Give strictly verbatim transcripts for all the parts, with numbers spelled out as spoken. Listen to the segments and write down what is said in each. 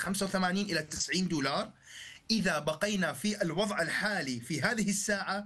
خمسة وثمانين إلى تسعين دولار إذا بقينا في الوضع الحالي في هذه الساعة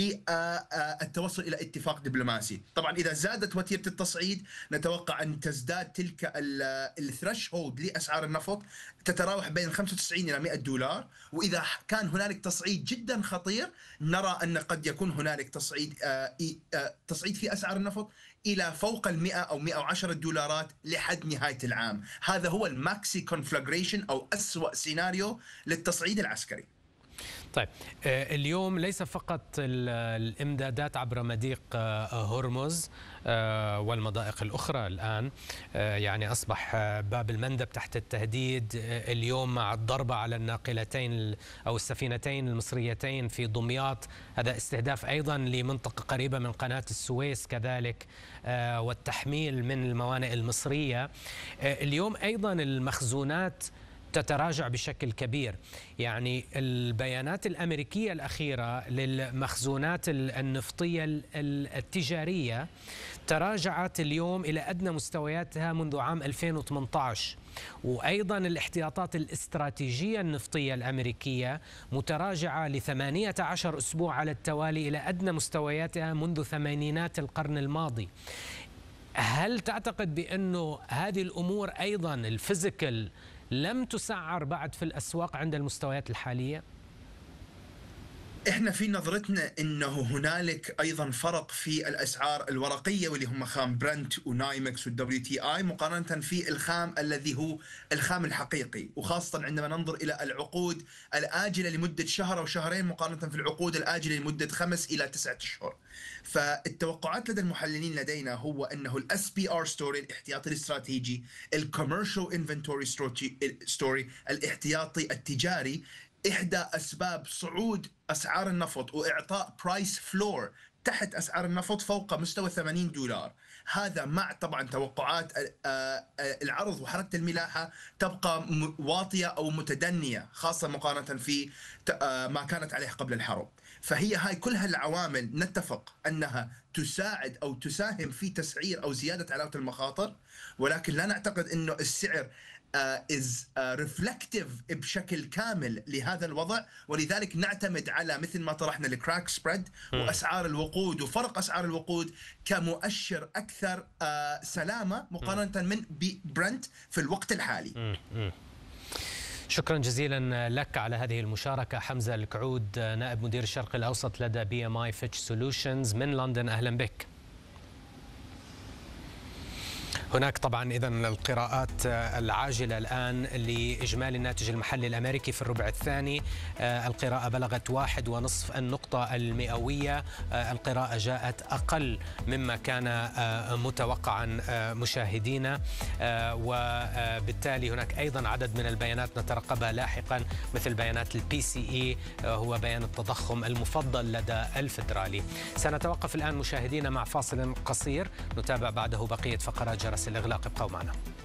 للتوصل إلى اتفاق دبلوماسي. طبعا إذا زادت وتيرة التصعيد نتوقع أن تزداد تلك الثريشولد لأسعار النفط، تتراوح بين خمسة وتسعين إلى مئة دولار، وإذا كان هنالك تصعيد جدا خطير نرى أن قد يكون هنالك تصعيد تصعيد في أسعار النفط إلى فوق المئة أو مئة وعشرة دولارات لحد نهاية العام. هذا هو الماكسي كونفلاجريشن أو أسوأ سيناريو للتصعيد العسكري. طيب اليوم ليس فقط الامدادات عبر مضيق هرمز والمضائق الأخرى الآن، يعني أصبح باب المندب تحت التهديد اليوم مع الضربة على الناقلتين أو السفينتين المصريتين في دمياط، هذا استهداف أيضا لمنطقة قريبة من قناة السويس كذلك، والتحميل من الموانئ المصرية. اليوم أيضا المخزونات تتراجع بشكل كبير، يعني البيانات الأمريكية الأخيرة للمخزونات النفطية التجارية تراجعت اليوم إلى أدنى مستوياتها منذ عام ألفين وثمانية عشر، وأيضا الاحتياطات الاستراتيجية النفطية الأمريكية متراجعة لثمانية عشر أسبوع على التوالي إلى أدنى مستوياتها منذ ثمانينات القرن الماضي. هل تعتقد بأنه هذه الأمور أيضا الفيزيكال لم تسعر بعد في الأسواق عند المستويات الحالية؟ احنا في نظرتنا انه هنالك ايضا فرق في الاسعار الورقيه واللي هم خام برنت ونايمكس والدبليو تي اي مقارنه في الخام الذي هو الخام الحقيقي، وخاصه عندما ننظر الى العقود الاجله لمده شهر او شهرين مقارنه في العقود الاجله لمده خمس الى تسعه اشهر. فالتوقعات لدى المحللين لدينا هو انه الاس بي ار ستوري الاحتياطي الاستراتيجي، الكوميرشال انفنتوري ستوري الاحتياطي التجاري، إحدى أسباب صعود أسعار النفط وإعطاء برايس فلور تحت أسعار النفط فوق مستوى ثمانين دولار. هذا مع طبعا توقعات العرض وحركة الملاحة تبقى واطية أو متدنية، خاصة مقارنة في ما كانت عليه قبل الحرب. فهي هاي كل هالعوامل نتفق أنها تساعد أو تساهم في تسعير أو زيادة علاوة المخاطر، ولكن لا نعتقد أنه السعر is reflective بشكل كامل لهذا الوضع، ولذلك نعتمد على مثل ما طرحنا الكراك سبريد وأسعار الوقود وفرق أسعار الوقود كمؤشر أكثر سلامة مقارنة من برنت في الوقت الحالي. شكرا جزيلا لك على هذه المشاركة. حمزة الكعود نائب مدير الشرق الأوسط لدى بي ام اي فيتش سولوشنز من لندن، أهلا بك. هناك طبعا إذن القراءات العاجلة الآن لإجمالي الناتج المحلي الأمريكي في الربع الثاني. القراءة بلغت واحد ونصف النقطة المئوية، القراءة جاءت أقل مما كان متوقعا مشاهدينا، وبالتالي هناك أيضا عدد من البيانات نترقبها لاحقا مثل بيانات البي سي إي، هو بيان التضخم المفضل لدى الفدرالي. سنتوقف الآن مشاهدينا مع فاصل قصير نتابع بعده بقية فقرات جرس الإغلاق. ابقوا معنا.